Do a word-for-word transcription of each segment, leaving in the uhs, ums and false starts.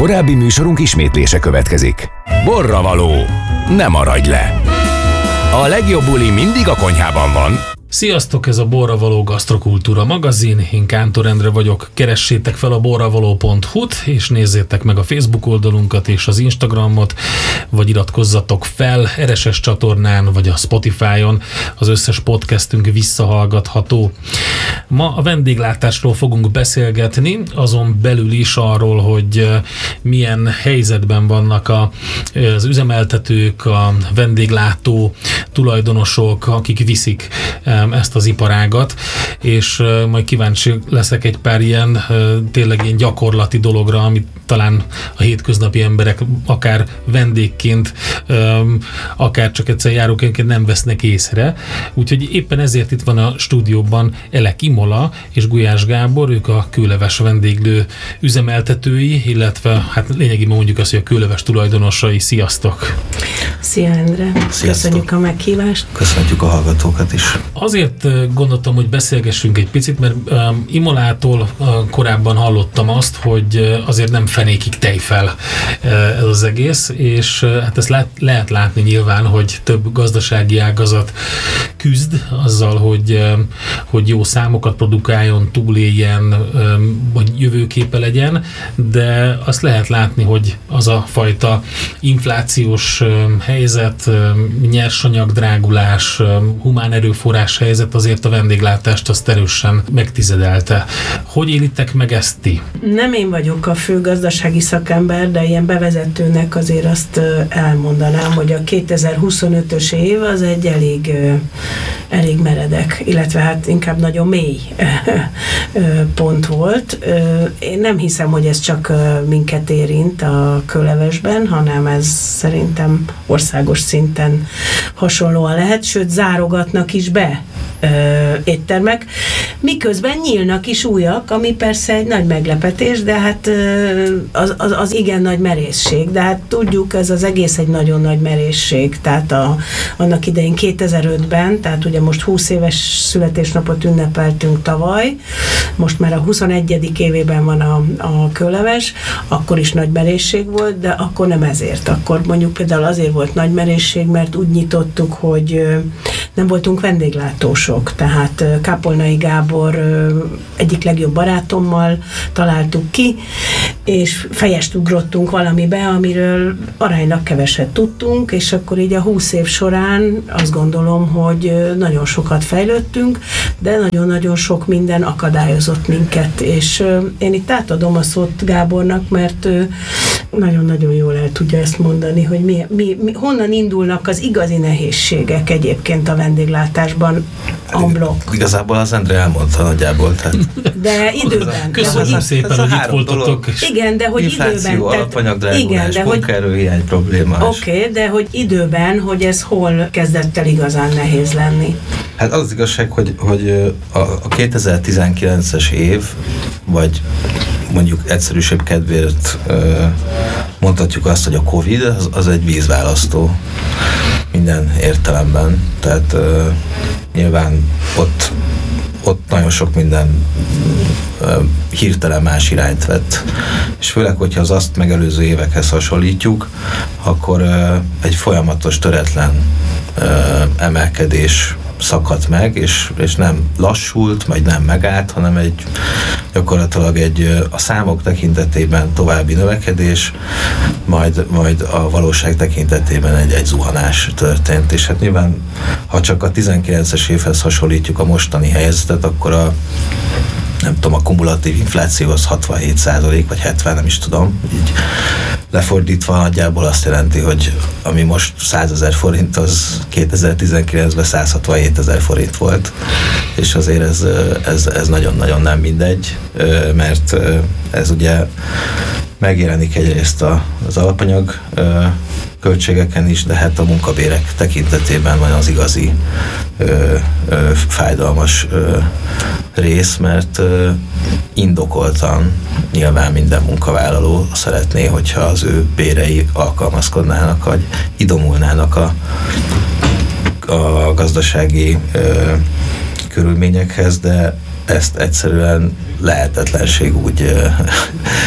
Korábbi műsorunk ismétlése következik. Borravaló, ne maradj le! A legjobb buli mindig a konyhában van. Sziasztok, ez a Borravaló Gasztrokultúra magazin, én Kántor Endre vagyok, keressétek fel a borravaló pont hu-t, és nézzétek meg a Facebook oldalunkat és az Instagramot, vagy iratkozzatok fel er es es csatornán, vagy a Spotify-on, az összes podcastünk visszahallgatható. Ma a vendéglátásról fogunk beszélgetni, azon belül is arról, hogy milyen helyzetben vannak a, az üzemeltetők, a vendéglátó tulajdonosok, akik viszik ezt az iparágat, és majd kíváncsi leszek egy pár ilyen tényleg ilyen gyakorlati dologra, amit talán a hétköznapi emberek akár vendégként, akár csak egyszer járóként nem vesznek észre. Úgyhogy éppen ezért itt van a stúdióban Elek Imola és Gulyás Gábor, ők a kőleves vendéglő üzemeltetői, illetve hát lényegében mondjuk azt, hogy a kőleves tulajdonosai. Sziasztok! Szia Endre! Sziasztok. Köszönjük a meghívást! Köszönjük a hallgatókat is! Azért gondoltam, hogy beszélgessünk egy picit, mert um, Imolától uh, korábban hallottam azt, hogy uh, azért nem fenékig tejfel uh, ez az egész, és uh, hát ezt lát, lehet látni nyilván, hogy több gazdasági ágazat küzd azzal, hogy, uh, hogy jó számokat produkáljon, túléljen, um, vagy jövőképe legyen, de azt lehet látni, hogy az a fajta inflációs um, helyzet, um, nyersanyag drágulás, um, humán erőforrás helyzet azért a vendéglátást azt erősen megtizedelte. Hogy élitek meg ezt ti? Nem én vagyok a fő gazdasági szakember, de ilyen bevezetőnek azért azt elmondanám, hogy a kétezer-huszonötös év az egy elég, elég meredek, illetve hát inkább nagyon mély pont volt. Én nem hiszem, hogy ez csak minket érint a kőlevesben, hanem ez szerintem országos szinten hasonlóan lehet, sőt zárogatnak is be Ö, éttermek, miközben nyílnak is újak, ami persze egy nagy meglepetés, de hát ö, az, az, az igen nagy merészség, de hát tudjuk, ez az egész egy nagyon nagy merészség, tehát a, annak idején kétezer-ötben, tehát ugye most húsz éves születésnapot ünnepeltünk tavaly, most már a huszonegyedik évében van a, a kőleves, akkor is nagy merészség volt, de akkor nem ezért, akkor mondjuk például azért volt nagy merészség, mert úgy nyitottuk, hogy ö, nem voltunk vendéglátósok, tehát Kápolnai Gábor egyik legjobb barátommal találtuk ki, és fejest ugrottunk valamibe, amiről aránylag keveset tudtunk, és akkor így a húsz év során azt gondolom, hogy nagyon sokat fejlődtünk, de nagyon-nagyon sok minden akadályozott minket, és én itt átadom a szót Gábornak, mert ő nagyon-nagyon jól el tudja ezt mondani, hogy mi, mi, mi, honnan indulnak az igazi nehézségek egyébként a vendéglátásban. Amblok. Igazából az Endre elmondta nagyjából. Tehát de időben. Köszönöm de, szépen, hogy itt voltatok. Igen, de hogy infláció, időben. alapanyagdrágulás, munkaerőhiány problémás. Oké, okay, de hogy időben, hogy ez hol kezdett el igazán nehéz lenni? Hát az, az igazság, hogy, hogy a, a kétezer-tizenkilences év, vagy mondjuk egyszerűsebb kedvéért mondhatjuk azt, hogy a Covid az, az egy vízválasztó minden értelemben. Tehát uh, nyilván ott, ott nagyon sok minden uh, hirtelen más irányt vett. És főleg, hogyha az azt megelőző évekhez hasonlítjuk, akkor uh, egy folyamatos, töretlen uh, emelkedés szakadt meg, és, és nem lassult, vagy nem megállt, hanem egy gyakorlatilag egy a számok tekintetében további növekedés, majd, majd a valóság tekintetében egy, egy zuhanás történt. És hát nyilván, ha csak a tizenkilences évhez hasonlítjuk a mostani helyzetet, akkor a nem tudom, a kumulatív infláció az hatvanhét százalék, vagy hetven, nem is tudom, így lefordítva nagyjából azt jelenti, hogy ami most százezer forint, az kétezer-tizenkilencben száz hatvanhét ezer forint volt, és azért ez, ez, ez nagyon-nagyon nem mindegy, mert ez ugye megjelenik egyrészt az alapanyag költségeken is, de hát a munkabérek tekintetében van az igazi ö, ö, fájdalmas ö, rész, mert ö, indokoltan nyilván minden munkavállaló szeretné, hogyha az ő bérei alkalmazkodnának, vagy idomulnának a, a gazdasági ö, körülményekhez, de ezt egyszerűen lehetetlenség úgy ö,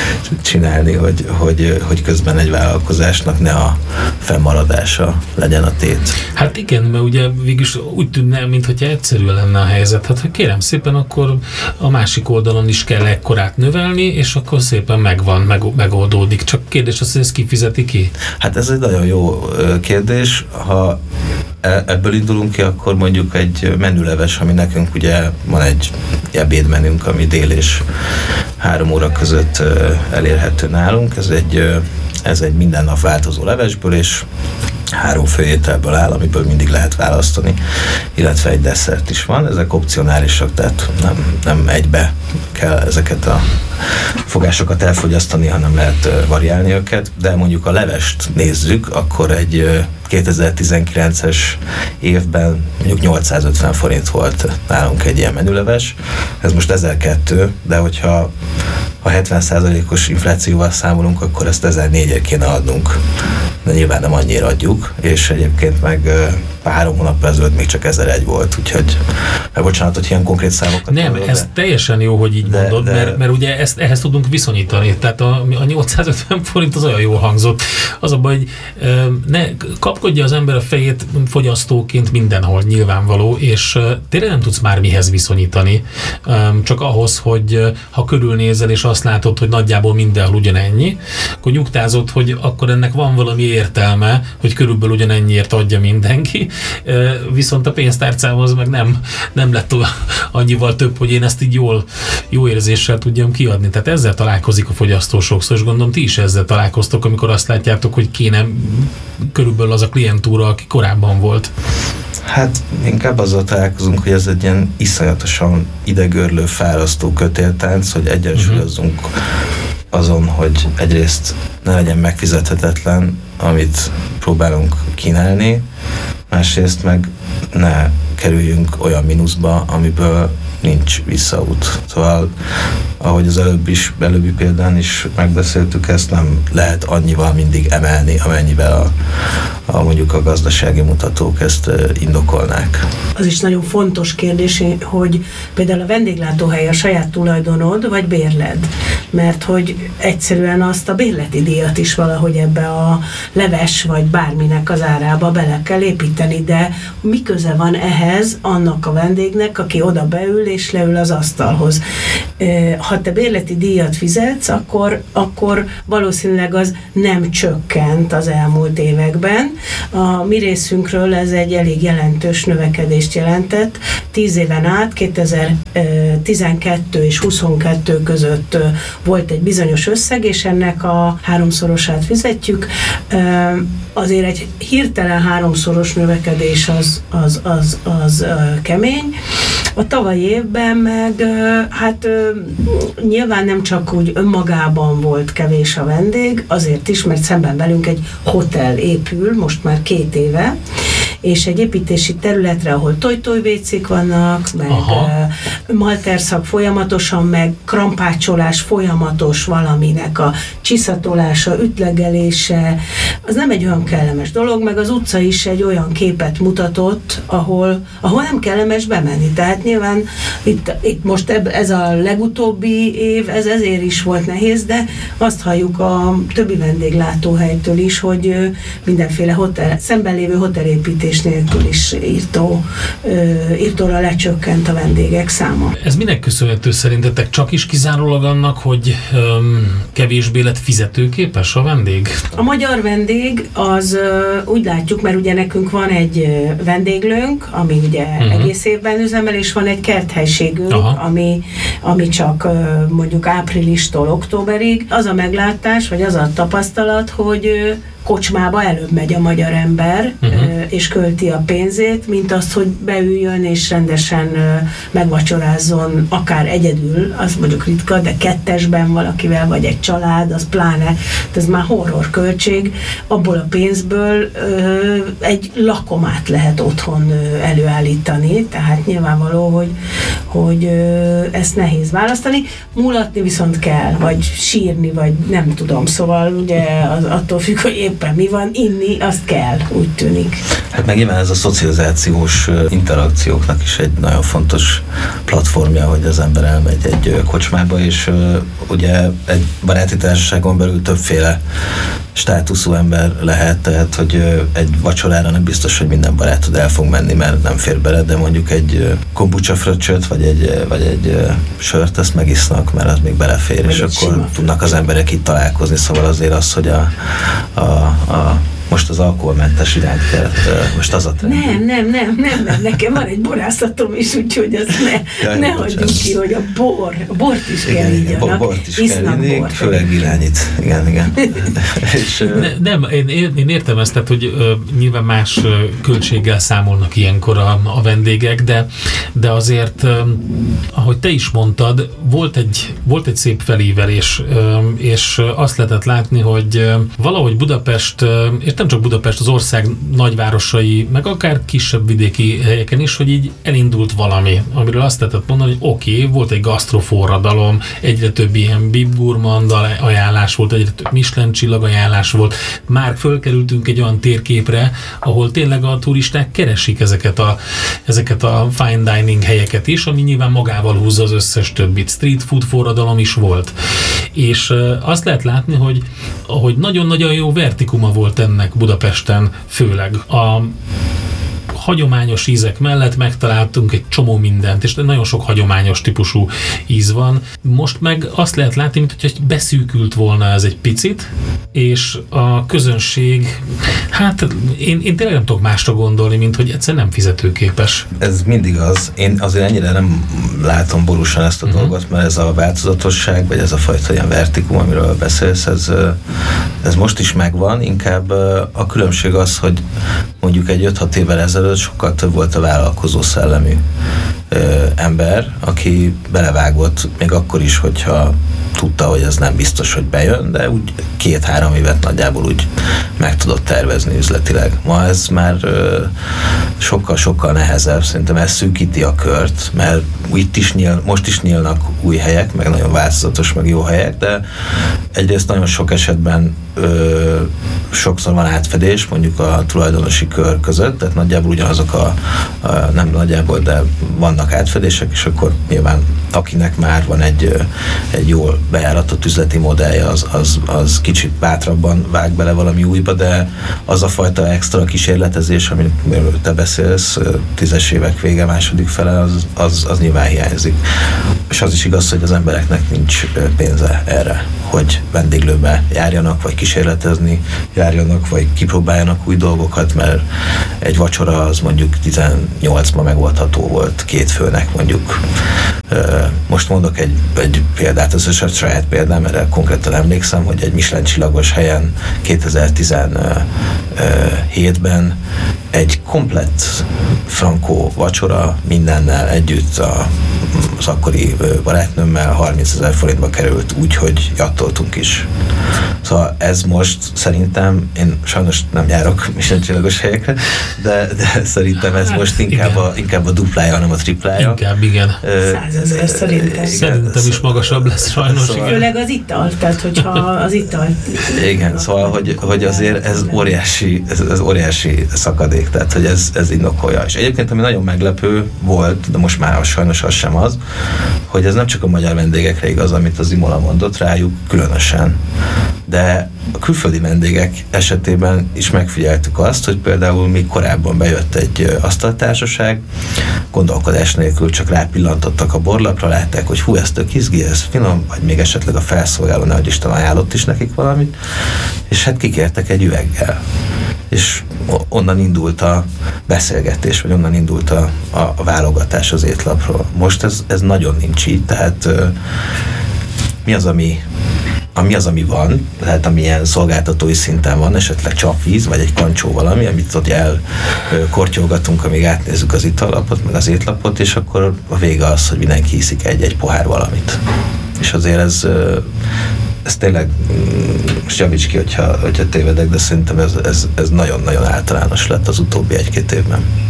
csinálni, hogy, hogy, hogy közben egy vállalkozásnak ne a fennmaradása legyen a tét. Hát igen, mert ugye végülis úgy tűnne, mintha egyszerű lenne a helyzet. Hát kérem szépen, akkor a másik oldalon is kell ekkorát növelni, és akkor szépen megvan, meg, megoldódik. Csak kérdés az, hogy ezt kifizeti ki? Hát ez egy nagyon jó kérdés. Ha ebből indulunk ki, akkor mondjuk egy menüleves, ami nekünk ugye van egy ebédmenünk, ami dél és három óra között elérhető nálunk. Ez egy, ez egy minden nap változó levesből, és három főételből áll, amiből mindig lehet választani, illetve egy desszert is van. Ezek opcionálisak, tehát nem, nem egybe kell ezeket a fogásokat elfogyasztani, hanem lehet variálni őket, de mondjuk a levest nézzük, akkor egy kétezer-tizenkilences évben mondjuk nyolcszázötven forint volt nálunk egy ilyen menüleves, ez most ezerkettő, de hogyha a hetven százalékos inflációval számolunk, akkor ezt ezernégyért kéne adnunk. De nyilván nem annyira adjuk, és egyébként meg három hónappal ezelőtt még csak ezeregy volt, úgyhogy mert bocsánat, hogy ilyen konkrét számokat nem, mondod, ez de, teljesen jó, hogy így de, mondod, de, mert, mert ugye ezt, ehhez tudunk viszonyítani, tehát a, a nyolcszázötven forint az olyan jól hangzott. Az a baj, hogy ne kapkodja az ember a fejét fogyasztóként mindenhol, nyilvánvaló, és tényleg nem tudsz már mihez viszonyítani, csak ahhoz, hogy ha körülnézel, és azt látod, hogy nagyjából mindenhol ugyanennyi, akkor nyugtázod, hogy akkor ennek van valami értelme, hogy körülbelül ugyanennyiért adja mindenki, viszont a pénztárcához meg nem, nem lett annyival több, hogy én ezt így jól, jó érzéssel tudjam kiadni. Tehát ezzel találkozik a fogyasztó sokszor, és gondolom ti is ezzel találkoztok, amikor azt látjátok, hogy kéne körülbelül az a klientúra, aki korábban volt. Hát inkább azzal találkozunk, hogy ez egy ilyen iszonyatosan idegörlő, fárasztó kötéltánc, hogy egyensúlyozzunk uh-huh. azon, hogy egyrészt ne legyen megfizethetetlen, amit próbálunk kínálni, másrészt meg ne kerüljünk olyan mínuszba, amiből nincs visszaút. Szóval, ahogy az előbb is, előbbi példán is megbeszéltük, ezt nem lehet annyival mindig emelni, amennyivel a, a mondjuk a gazdasági mutatók ezt indokolnák. Az is nagyon fontos kérdés, hogy például a vendéglátóhely a saját tulajdonod, vagy bérled? Mert hogy egyszerűen azt a bérleti díjat is valahogy ebbe a leves, vagy bárminek az árába bele kell építeni, de mi köze van ehhez annak a vendégnek, aki oda beül, és leül az asztalhoz. Ha te bérleti díjat fizetsz, akkor, akkor valószínűleg az nem csökkent az elmúlt években. A mi részünkről ez egy elég jelentős növekedést jelentett. Tíz éven át, kétezer-tizenkettő és huszonkettő között volt egy bizonyos összeg, és ennek a háromszorosát fizetjük. Azért egy hirtelen háromszoros növekedés az, az, az, az kemény. A tavalyi évben meg hát nyilván nem csak úgy önmagában volt kevés a vendég, azért is, mert szemben velünk egy hotel épül, most már két éve, és egy építési területre, ahol toj-toj vécék vannak, meg Aha. malterszak folyamatosan, meg krampácsolás folyamatos valaminek a csiszatolása, ütlegelése, az nem egy olyan kellemes dolog, meg az utca is egy olyan képet mutatott, ahol, ahol nem kellemes bemenni. Tehát nyilván itt, itt most eb, ez a legutóbbi év, ez ezért is volt nehéz, de azt halljuk a többi vendéglátóhelytől is, hogy mindenféle hotel, szemben lévő hotelépítés nélkül is írtó, írtóra lecsökkent a vendégek száma. Ez minek köszönhető szerintetek? Csak is kizárólag annak, hogy um, kevésbé lett fizetőképes a vendég? A magyar vendég az uh, úgy látjuk, mert ugye nekünk van egy vendéglőnk, ami ugye uh-huh. egész évben üzemel, és van egy kerthelységünk, ami, ami csak uh, mondjuk áprilistól októberig. Az a meglátás, vagy az a tapasztalat, hogy uh, kocsmába előbb megy a magyar ember, uh-huh. és költi a pénzét, mint azt, hogy beüljön és rendesen megvacsorázzon, akár egyedül, az mondjuk ritka, de kettesben valakivel, vagy egy család, az pláne, ez már horror költség, abból a pénzből egy lakomát lehet otthon előállítani, tehát nyilvánvaló, hogy, hogy ezt nehéz választani, mulatni viszont kell, vagy sírni, vagy nem tudom, szóval ugye az attól függ, hogy épp éppen mi van, inni azt kell, úgy tűnik. Hát meg nyilván ez a szocializációs interakcióknak is egy nagyon fontos platformja, hogy az ember elmegy egy kocsmába, és ugye egy baráti társaságon belül többféle státuszú ember lehet, tehát hogy egy vacsorára nem biztos, hogy minden barátod el fog menni, mert nem fér bele, de mondjuk egy kombucha fröccsöt, vagy egy, vagy egy sört, ezt megisznak, mert az még belefér, vagy és akkor tudnak az emberek itt találkozni, szóval azért az, hogy a, a, a most az alkoholmentes irányt kell, most az a trend. Nem, nem, nem, nem, nem, nekem van egy borászatom is, úgyhogy azt ne, Jaj, ne hagyjuk ki, hogy a bor, a bort is igen, kell igyanak. Bort is kell inni, főleg irányít. Igen, igen. És, ne, nem, én, én értem ezt, tehát, hogy uh, nyilván más uh, költséggel számolnak ilyenkor a, a vendégek, de, de azért, um, ahogy te is mondtad, volt egy, volt egy szép felívelés, um, és azt lehetett látni, hogy uh, valahogy Budapest, uh, és nem csak Budapest, az ország nagyvárosai, meg akár kisebb vidéki helyeken is, hogy így elindult valami, amiről azt lehetett mondani, hogy oké, okay, volt egy gasztroforradalom, egyre több ilyen Bib Gourmand ajánlás volt, egyre több Michelin csillag ajánlás volt. Már fölkerültünk egy olyan térképre, ahol tényleg a turisták keresik ezeket a, ezeket a fine dining helyeket is, ami nyilván magával húzza az összes többit. Street food forradalom is volt. És azt lehet látni, hogy, hogy nagyon-nagyon jó vertikuma volt ennek Budapesten, főleg a hagyományos ízek mellett megtaláltunk egy csomó mindent, és nagyon sok hagyományos típusú íz van. Most meg azt lehet látni, mintha beszűkült volna ez egy picit, és a közönség, hát én, én tényleg nem tudok másra gondolni, mint hogy egyszer nem fizetőképes. Ez mindig az. Én azért ennyire nem látom borúsan ezt a uh-huh. dolgot, mert ez a változatosság, vagy ez a fajta ilyen vertikum, amiről beszélsz, ez, ez most is megvan, inkább a különbség az, hogy mondjuk egy öt-hat évvel ezelőtt sokkal több volt a vállalkozó szellemű ö, ember, aki belevágott, még akkor is, hogyha tudta, hogy ez nem biztos, hogy bejön, de úgy két-három évet nagyjából úgy meg tudott tervezni üzletileg. Ma ez már ö, sokkal-sokkal nehezebb, szerintem ez szűkíti a kört, mert itt is nyíl, most is nyílnak új helyek, meg nagyon változatos, meg jó helyek, de egyrészt nagyon sok esetben ö, sokszor van átfedés, mondjuk a tulajdonosi kör között, tehát nagyjából ugyanazok a, a nem nagyjából, de vannak átfedések, és akkor nyilván akinek már van egy, egy jól bejáratott üzleti modellje, az, az, az kicsit bátrabban vág bele valami újba, de az a fajta extra kísérletezés, amiről te beszélsz, tízes évek vége, második fele, az, az, az nyilván hiányzik. És az is igaz, hogy az embereknek nincs pénze erre, hogy vendéglőbe járjanak, vagy kísérletezni járjanak, vagy kipróbáljanak új dolgokat, mert egy vacsora az mondjuk tizennyolcban megoldható volt két főnek, mondjuk. Most mondok egy, egy példát, az is a saját példám, erre konkrétan emlékszem, hogy egy Michelin csillagos helyen kétezer-tizenhétben egy komplett frankó vacsora mindennel együtt a, az akkori barátnőmmel harmincezer forintba került, úgy, hogy jattoltunk is. Szóval ez most szerintem, én sajnos nem járok Michelin csillagos helyekre, de, de szerintem ez most inkább a, inkább a duplája, hanem a triplája. Inkább, igen. Százezer szerintem. Szerintem is magasabb lesz sajnos. Szóval, főleg az ital, tehát hogyha az ital... Igen, szóval, hogy, hogy azért ez óriási, ez, ez óriási szakadék, tehát hogy ez, ez indokolja. És egyébként, ami nagyon meglepő volt, de most már sajnos az sem az, hogy ez nem csak a magyar vendégekre igaz, amit az Imola mondott, rájuk különösen, de a külföldi vendégek esetében is megfigyeltük azt, hogy például még korábban bejött egy asztaltársaság, gondolkodás nélkül csak rápillantottak a borlapra, látták, hogy hú, ez tök izgi, ez finom, vagy még esetleg a felszolgáló, nehogy Isten ajánlott is nekik valamit, és hát kikértek egy üveggel. És onnan indult a beszélgetés, vagy onnan indult a, a, a válogatás az étlapról. Most ez, ez nagyon nincs így, tehát uh, mi az, ami ami az, ami van, tehát amilyen szolgáltatói szinten van, esetleg csapvíz, vagy egy kancsó valami, amit ott elkortyolgatunk, amíg átnézzük az itallapot, meg az étlapot, és akkor a vége az, hogy mindenki hiszik egy-egy pohár valamit. És azért ez, ez tényleg, most javíts ki, hogyha, hogyha tévedek, de szerintem ez, ez, ez nagyon-nagyon általános lett az utóbbi egy-két évben.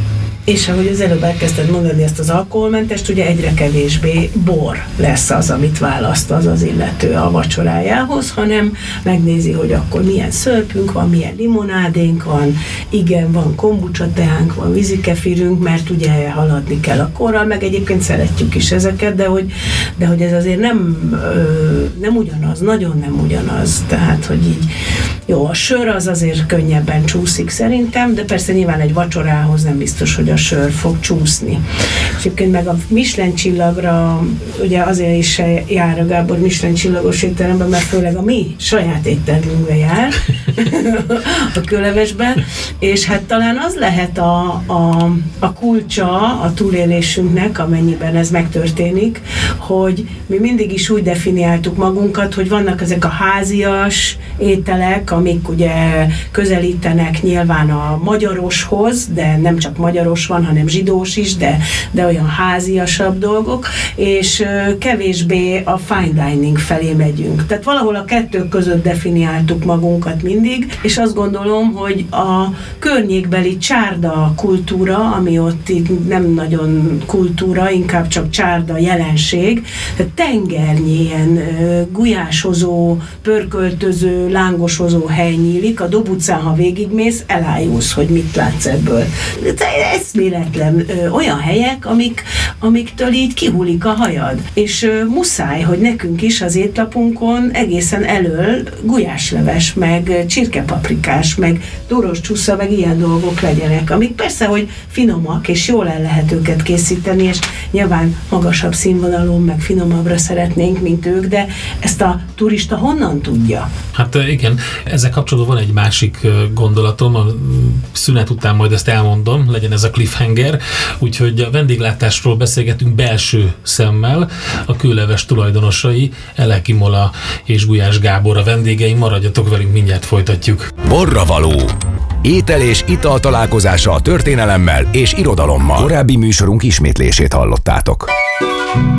és ahogy az előbb elkezdted mondani ezt az alkoholmentest, ugye egyre kevésbé bor lesz az, amit választ az az illető a vacsorájához, hanem megnézi, hogy akkor milyen szörpünk van, milyen limonádénk van, igen, van kombucsa teánk, van vízikefirünk, mert ugye haladni kell a korral, meg egyébként szeretjük is ezeket, de hogy, de hogy ez azért nem, nem ugyanaz, nagyon nem ugyanaz, tehát, hogy így jó, a sör az azért könnyebben csúszik szerintem, de persze nyilván egy vacsorához nem biztos, hogy a sör fog csúszni. És egyébként meg a Michelin csillagra, ugye azért is jár a Gábor Michelin csillagos étteremben, mert főleg a mi saját éttermünkbe jár a Kőlevesben, és hát talán az lehet a, a, a kulcsa a túlélésünknek, amennyiben ez megtörténik, hogy mi mindig is úgy definiáltuk magunkat, hogy vannak ezek a házias ételek, amik ugye közelítenek nyilván a magyaroshoz, de nem csak magyaros van, hanem zsidós is, de, de olyan háziasabb dolgok, és kevésbé a fine dining felé megyünk. Tehát valahol a kettő között definiáltuk magunkat mindig, és azt gondolom, hogy a környékbeli csárda kultúra, ami ott így nem nagyon kultúra, inkább csak csárda jelenség, tehát tengernyi ilyen gulyásozó, pörköltöző, lángosozó hely nyílik, a Dob utcán, ha végigmész, elájulsz, hogy mit látsz ebből. Eszméletlen olyan helyek, amik, amiktől így kihullik a hajad. És ö, muszáj, hogy nekünk is az étlapunkon egészen elől gulyásleves, meg csirkepaprikás, meg doros csúsza, meg ilyen dolgok legyenek, amik persze, hogy finomak, és jól el lehet őket készíteni, és nyilván magasabb színvonalon, meg finomabbra szeretnénk, mint ők, de ezt a turista honnan tudja? Hát igen, ezzel kapcsolatban van egy másik gondolatom, a szünet után majd ezt elmondom, legyen ez a cliffhanger, úgyhogy a vendéglátásról beszélgetünk belső szemmel, a Kőleves tulajdonosai, Eleki Mola és Gulyás Gábor a vendégeink, maradjatok velünk, mindjárt folytatjuk. Borravaló. Étel és ital találkozása a történelemmel és irodalommal. Korábbi műsorunk ismétlését hallottátok.